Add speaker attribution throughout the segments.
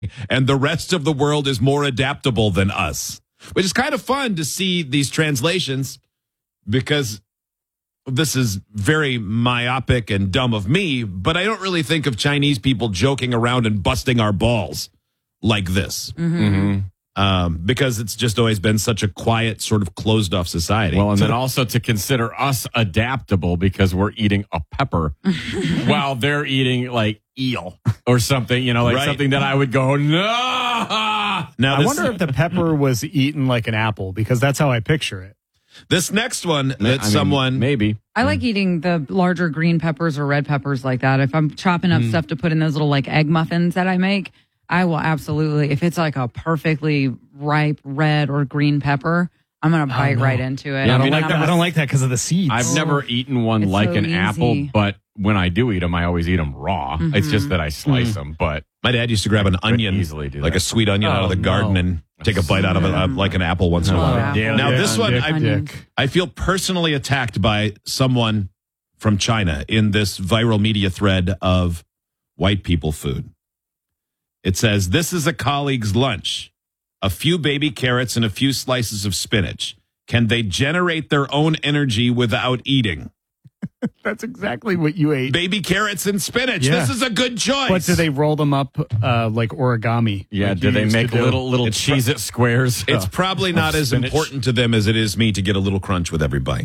Speaker 1: and the rest of the world is more adaptable than us. Which is kind of fun to see these translations because this is very myopic and dumb of me, but I don't really think of Chinese people joking around and busting our balls like this. Because it's just always been such a quiet, sort of closed off society.
Speaker 2: Well, and then also to consider us adaptable because we're eating a pepper while they're eating like eel or something, like something that I would go, no.
Speaker 3: Now, I wonder if the pepper was eaten like an apple because that's how I picture it.
Speaker 1: This next one that
Speaker 2: maybe.
Speaker 4: I like eating the larger green peppers or red peppers like that. If I'm chopping up stuff to put in those little like egg muffins that I make, I will absolutely, if it's like a perfectly ripe red or green pepper, I'm going to bite right into it.
Speaker 3: Yeah, I don't like that because of the seeds.
Speaker 2: I've never eaten one
Speaker 4: It's
Speaker 2: like
Speaker 4: so
Speaker 2: an
Speaker 4: easy.
Speaker 2: apple, but when I do eat them, I always eat them raw. It's just that I slice them, but
Speaker 1: my dad used to grab an onion,
Speaker 2: easily do
Speaker 1: like
Speaker 2: that.
Speaker 1: a sweet onion out of the garden and take a bite out of it like an apple once in a while.
Speaker 4: apple.
Speaker 1: Now, this one,
Speaker 4: Dick.
Speaker 1: I feel personally attacked by someone from China in this viral media thread of white people food. It says, this is a colleague's lunch. A few baby carrots and a few slices of spinach. Can they generate their own energy without eating?
Speaker 3: That's exactly what you ate.
Speaker 1: Baby carrots and spinach.
Speaker 3: Yeah.
Speaker 1: This is a good choice.
Speaker 3: But do they roll them up like origami?
Speaker 2: Yeah,
Speaker 3: like
Speaker 2: do
Speaker 3: you
Speaker 2: they
Speaker 3: used to
Speaker 2: make
Speaker 3: do?
Speaker 2: little Cheez-It squares?
Speaker 1: It's probably not as
Speaker 2: spinach.
Speaker 1: important to them as it is me to get a little crunch with every bite.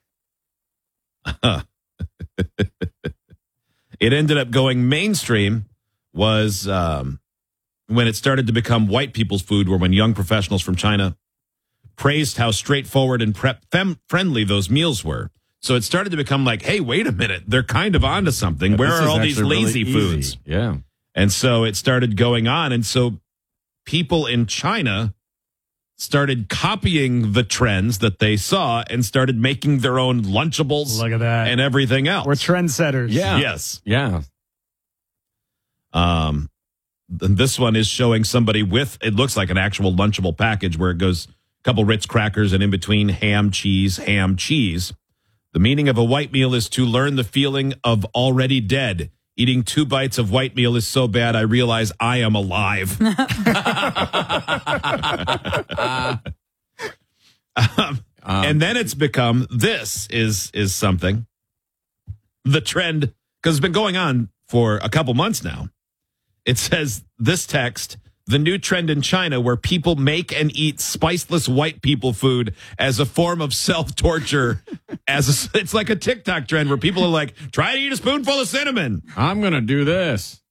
Speaker 1: It ended up going mainstream was when it started to become white people's food, or when young professionals from China praised how straightforward and friendly those meals were. So it started to become like, hey, wait a minute. They're kind of onto something. Where
Speaker 2: This
Speaker 1: are
Speaker 2: is
Speaker 1: all these
Speaker 2: actually really
Speaker 1: lazy
Speaker 2: easy.
Speaker 1: foods?
Speaker 2: Yeah.
Speaker 1: And so it started going on. And so people in China started copying the trends that they saw and started making their own Lunchables.
Speaker 3: Look at that.
Speaker 1: And everything else.
Speaker 3: We're trendsetters.
Speaker 2: Yeah.
Speaker 1: Yes.
Speaker 2: Yeah.
Speaker 1: And this one is showing somebody with, it looks like an actual Lunchable package where it goes a couple Ritz crackers and in between ham, cheese. The meaning of a white meal is to learn the feeling of already dead. Eating 2 bites of white meal is so bad I realize I am alive. And then it's become, this is something. The trend, because it's been going on for a couple months now. It says this text, the new trend in China where people make and eat spiceless white people food as a form of self-torture. It's like a TikTok trend where people are like, try to eat a spoonful of cinnamon.
Speaker 2: I'm going to do this.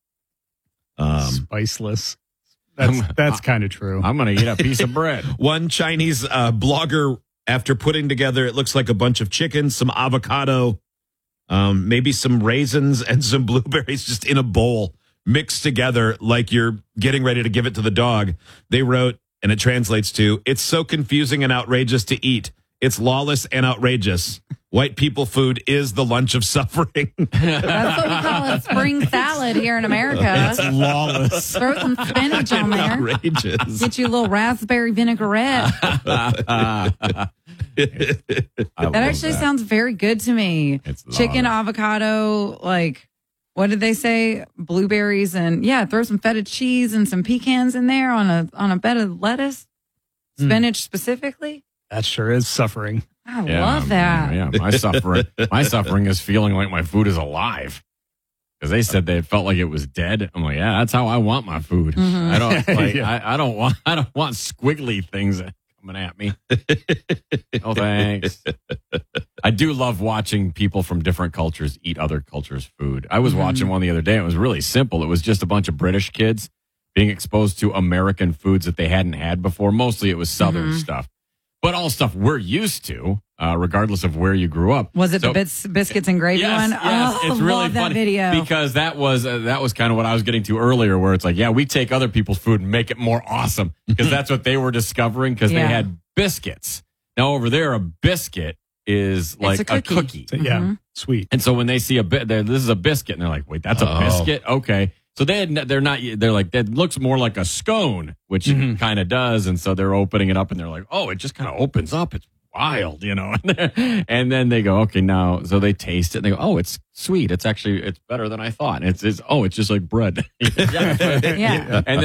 Speaker 3: Spiceless. That's kind of true.
Speaker 2: I'm going to eat a piece of bread.
Speaker 1: One Chinese blogger, after putting together, it looks like a bunch of chicken, some avocado, maybe some raisins and some blueberries just in a bowl, mixed together like you're getting ready to give it to the dog. They wrote, and it translates to, it's so confusing and outrageous to eat. It's lawless and outrageous. White people food is the lunch of suffering.
Speaker 4: That's what we call a spring salad here in America.
Speaker 3: It's lawless.
Speaker 4: Throw some spinach on there.
Speaker 1: Outrageous.
Speaker 4: Get you a little raspberry vinaigrette. That actually sounds very good to me.
Speaker 2: It's
Speaker 4: Chicken,
Speaker 2: lawless.
Speaker 4: avocado, like, what did they say? Blueberries and throw some feta cheese and some pecans in there on a bed of lettuce. Spinach specifically.
Speaker 3: That sure is suffering.
Speaker 4: I love that.
Speaker 2: Yeah, my suffering is feeling like my food is alive. Because they said they felt like it was dead. I'm like, yeah, that's how I want my food. I don't like. I don't want squiggly things coming at me. Oh, thanks. I do love watching people from different cultures eat other cultures' food. I was watching one the other day. It was really simple. It was just a bunch of British kids being exposed to American foods that they hadn't had before. Mostly it was Southern stuff. But all stuff we're used to, regardless of where you grew up.
Speaker 4: Was it the biscuits and gravy one?
Speaker 2: Yes,
Speaker 4: Oh,
Speaker 2: it's really
Speaker 4: love
Speaker 2: funny
Speaker 4: that video.
Speaker 2: because that was kind of what I was getting to earlier, where it's like, yeah, we take other people's food and make it more awesome because that's what they were discovering because they had biscuits. Now over there, a biscuit is like a cookie.
Speaker 3: So, yeah, sweet.
Speaker 2: And so when they see this is a biscuit, and they're like, wait, that's a biscuit? Okay. So they're like, that looks more like a scone, which it kind of does. And so they're opening it up and they're like, oh, it just kind of opens up. wild, And then they go, okay, now, so they taste it and they go, oh, it's sweet. It's better than I thought. It's just like bread.
Speaker 4: Yeah.
Speaker 2: And then